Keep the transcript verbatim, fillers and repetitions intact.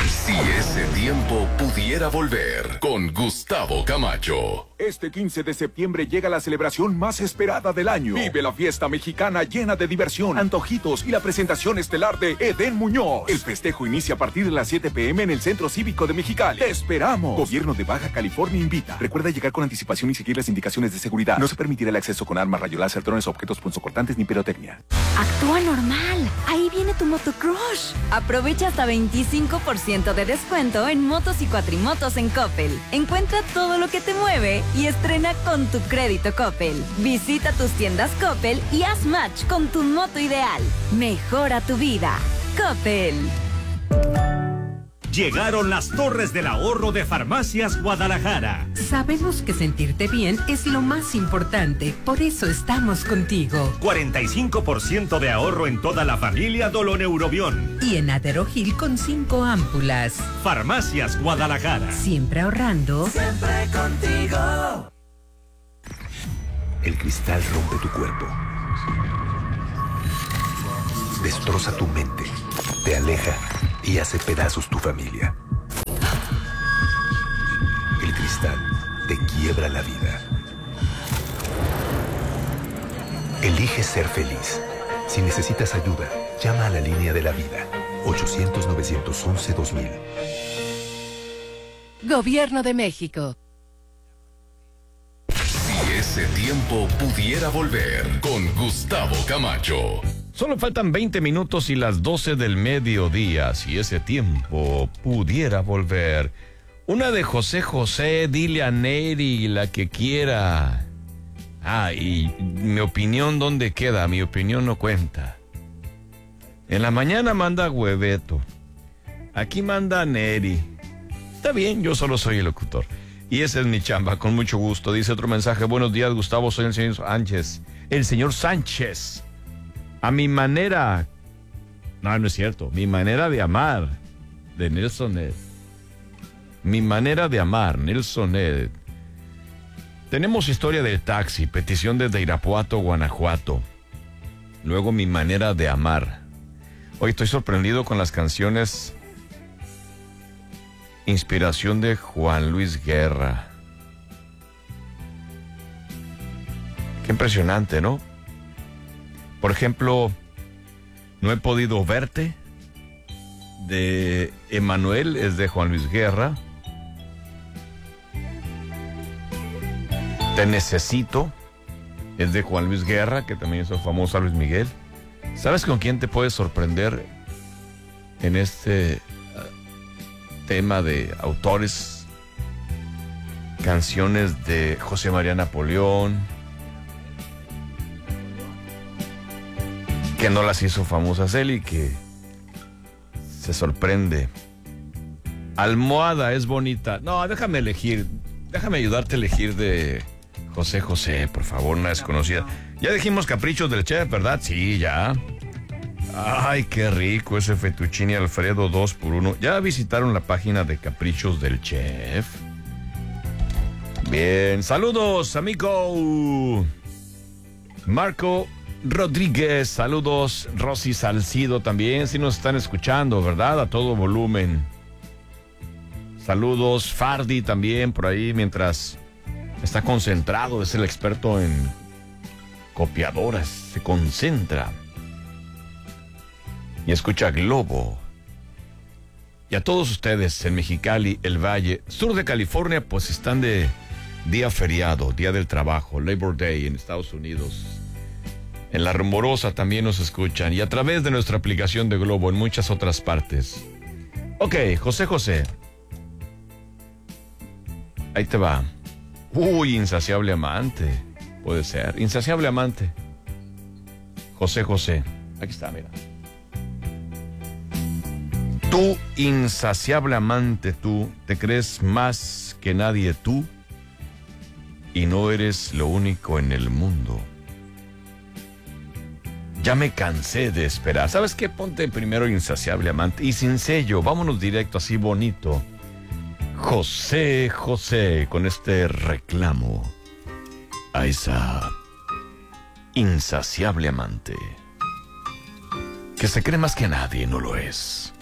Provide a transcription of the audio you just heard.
Si ese tiempo pudiera volver, con Gustavo Camacho. Este quince de septiembre llega la celebración más esperada del año. Vive la fiesta mexicana llena de diversión, antojitos y la presentación estelar de Edén Muñoz. El festejo inicia a partir de las siete pe eme en el Centro Cívico de Mexicali. ¡Te esperamos! Gobierno de Baja California invita. Recuerda llegar con anticipación y seguir las indicaciones de seguridad. No se permitirá el acceso con armas, rayos láser, drones, objetos punzocortantes ni pirotecnia. Actúa normal. Ahí viene tu motocrush. Aprovecha hasta veinticinco por ciento de descuento en motos y cuatrimotos en Coppel. Encuentra todo lo que te mueve y estrena con tu crédito Coppel. Visita tus tiendas Coppel y haz match con tu moto ideal. Mejora tu vida. Coppel. Llegaron las torres del ahorro de Farmacias Guadalajara. Sabemos que sentirte bien es lo más importante, por eso estamos contigo. cuarenta y cinco por ciento de ahorro en toda la familia Doloneurobión. Y en Aderogil con cinco ámpulas. Farmacias Guadalajara. Siempre ahorrando. Siempre contigo. El cristal rompe tu cuerpo. Destroza tu mente. Te aleja y hace pedazos tu familia. El cristal te quiebra la vida. Elige ser feliz. Si necesitas ayuda, llama a la línea de la vida. ochocientos, novecientos once, dos mil. Gobierno de México. Si ese tiempo pudiera volver, con Gustavo Camacho. Solo faltan veinte minutos y las doce del mediodía. Si ese tiempo pudiera volver. Una de José José, dile a Neri la que quiera. Ah, y mi opinión, ¿dónde queda? Mi opinión no cuenta. En la mañana manda Hueveto. Aquí manda Neri. Está bien, yo solo soy el locutor. Y esa es mi chamba, con mucho gusto. Dice otro mensaje: buenos días, Gustavo, soy el señor Sánchez. El señor Sánchez. A mi manera, no, no es cierto, mi manera de amar, de Nelson Ed. Mi manera de amar, Nelson Ed. Tenemos historia del taxi, petición desde Irapuato, Guanajuato. Luego mi manera de amar. Hoy estoy sorprendido con las canciones. Inspiración de Juan Luis Guerra. Qué impresionante, ¿no? Por ejemplo, No he podido verte, de Emanuel, es de Juan Luis Guerra. Te necesito, es de Juan Luis Guerra, que también hizo famoso a Luis Miguel. ¿Sabes con quién te puedes sorprender en este uh, tema de autores? Canciones de José María Napoleón, que no las hizo famosas él y que se sorprende. Almohada es bonita. No, déjame elegir, déjame ayudarte a elegir de José José, por favor, una desconocida. Ya dijimos Caprichos del Chef, ¿verdad? Sí, ya. Ay, qué rico ese fettuccine Alfredo dos por uno. ¿Ya visitaron la página de Caprichos del Chef? Bien, saludos, amigo Marco Rodríguez, saludos. Rosy Salcido también, si nos están escuchando, ¿verdad? A todo volumen. Saludos. Fardi también por ahí, mientras está concentrado, es el experto en copiadoras, se concentra y escucha Globo. Y a todos ustedes en Mexicali, el Valle, sur de California, pues están de día feriado, día del trabajo, Labor Day en Estados Unidos. En La Rumorosa también nos escuchan y a través de nuestra aplicación de Globo en muchas otras partes. Ok, José José. Ahí te va. Uy, Insaciable Amante. Puede ser. Insaciable Amante. José José. Aquí está, mira. Tú, insaciable amante, tú, te crees más que nadie tú y no eres lo único en el mundo. Ya me cansé de esperar. ¿Sabes qué? Ponte primero Insaciable Amante y sin sello. Vámonos directo, así bonito. José José, con este reclamo a esa insaciable amante que se cree más que nadie y no lo es.